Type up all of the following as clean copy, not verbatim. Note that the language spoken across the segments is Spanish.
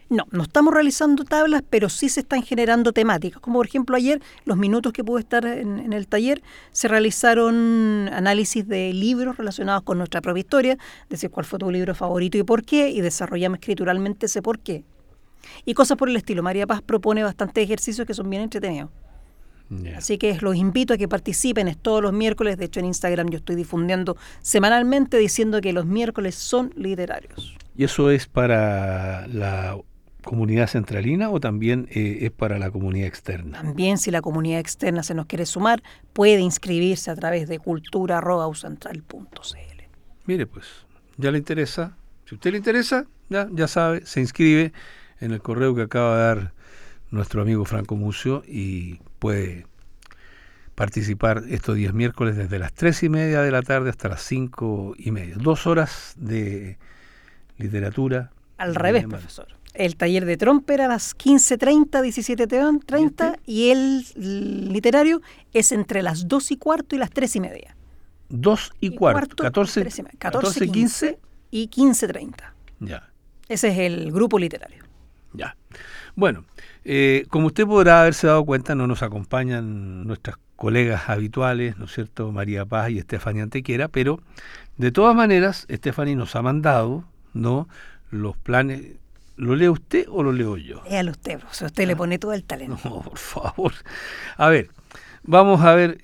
No estamos realizando tablas, pero sí se están generando temáticas. Como por ejemplo ayer, los minutos que pude estar en el taller, se realizaron análisis de libros relacionados con nuestra propia historia, decir cuál fue tu libro favorito y por qué, y desarrollamos escrituralmente ese por qué. Y cosas por el estilo. María Paz propone bastantes ejercicios que son bien entretenidos. Yeah. Así que los invito a que participen, es todos los miércoles. De hecho, en Instagram yo estoy difundiendo semanalmente diciendo que los miércoles son literarios. ¿Y eso es para la comunidad centralina o también es para la comunidad externa? También, si la comunidad externa se nos quiere sumar, puede inscribirse a través de cultura@ucentral.cl. Mire, pues, ya le interesa. Si a usted le interesa, ya sabe, se inscribe en el correo que acaba de dar nuestro amigo Franco Mucio y puede participar estos días miércoles desde las 3:30 de la tarde hasta las 5:30. 2 horas de literatura. Al revés, profesor. El taller de trompa era a las 15:30, 17:30 y el literario es entre las 2:15 y las 3:30. 2:15, 14:15 y 15:30. Ya. Ese es el grupo literario. Ya. Bueno, como usted podrá haberse dado cuenta, no nos acompañan nuestras colegas habituales, ¿no es cierto?, María Paz y Estefanía Antequera, pero de todas maneras, Estefanía nos ha mandado, ¿no?, los planes. ¿Lo lee usted o lo leo yo? Léalo usted, profesor. Usted le pone todo el talento. No, por favor. A ver, vamos a ver.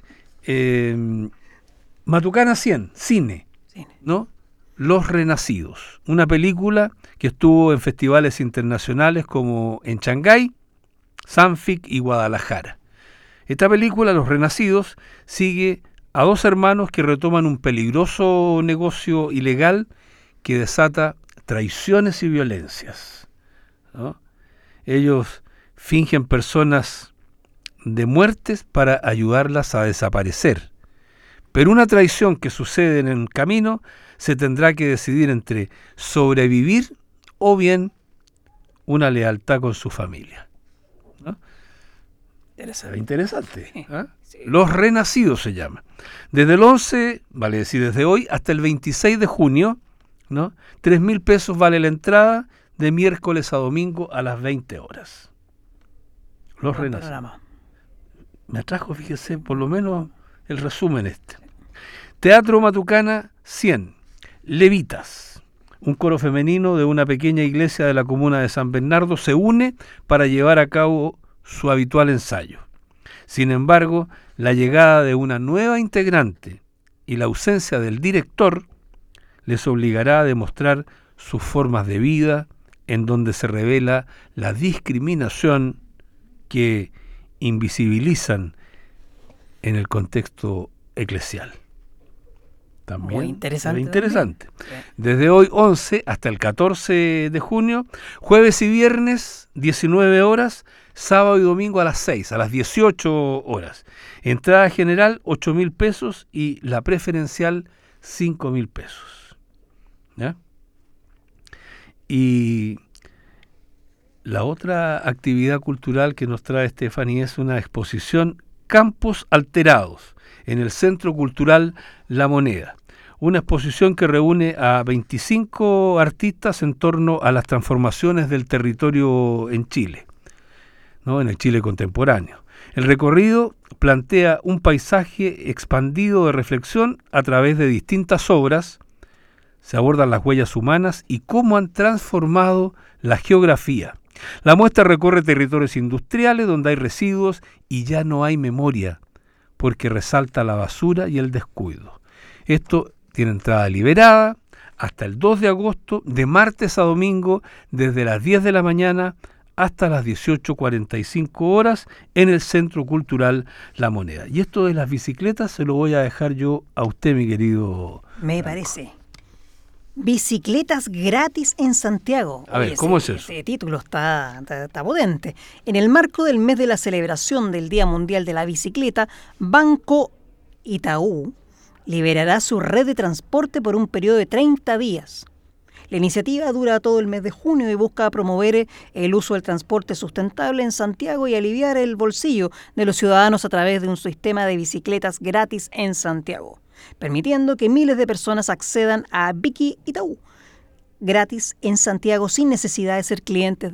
Matucana 100, cine, ¿no? Los Renacidos, una película que estuvo en festivales internacionales como en Shanghái, Sanfic y Guadalajara. Esta película, Los Renacidos, sigue a 2 hermanos que retoman un peligroso negocio ilegal que desata traiciones y violencias, ¿no? Ellos fingen personas de muertes para ayudarlas a desaparecer. Pero una traición que sucede en el camino se tendrá que decidir entre sobrevivir o bien una lealtad con su familia, ¿no? Interesante. ¿Eh? Sí. Los Renacidos se llama. Desde el 11, vale decir desde hoy, hasta el 26 de junio, ¿no? 3.000 pesos vale la entrada de miércoles a domingo a las 20 horas. Los Renacidos. Me atrajo, fíjese, por lo menos el resumen este. Teatro Matucana 100. Levitas. Un coro femenino de una pequeña iglesia de la comuna de San Bernardo se une para llevar a cabo su habitual ensayo. Sin embargo, la llegada de una nueva integrante y la ausencia del director les obligará a demostrar sus formas de vida, en donde se revela la discriminación que invisibilizan en el contexto eclesial. También muy interesante. Interesante. Desde hoy 11 hasta el 14 de junio, jueves y viernes 19 horas, sábado y domingo a las 6, a las 18 horas. Entrada general 8.000 pesos y la preferencial 5.000 pesos. ¿Ya? Y la otra actividad cultural que nos trae Estefanía es una exposición Campos Alterados en el Centro Cultural La Moneda. Una exposición que reúne a 25 artistas en torno a las transformaciones del territorio en Chile, ¿no? En el Chile contemporáneo. El recorrido plantea un paisaje expandido de reflexión a través de distintas obras. Se abordan las huellas humanas y cómo han transformado la geografía. La muestra recorre territorios industriales donde hay residuos y ya no hay memoria, porque resalta la basura y el descuido. Esto tiene entrada liberada hasta el 2 de agosto, de martes a domingo, desde las 10 de la mañana hasta las 18:45 horas en el Centro Cultural La Moneda. Y esto de las bicicletas se lo voy a dejar yo a usted, mi querido Me Franco. Parece. Bicicletas gratis en Santiago. A ver, ¿cómo es eso? Ese título está potente. En el marco del mes de la celebración del Día Mundial de la Bicicleta, Banco Itaú liberará su red de transporte por un periodo de 30 días. La iniciativa dura todo el mes de junio y busca promover el uso del transporte sustentable en Santiago y aliviar el bolsillo de los ciudadanos a través de un sistema de bicicletas gratis en Santiago, permitiendo que miles de personas accedan a Biki Itaú gratis en Santiago sin necesidad de ser clientes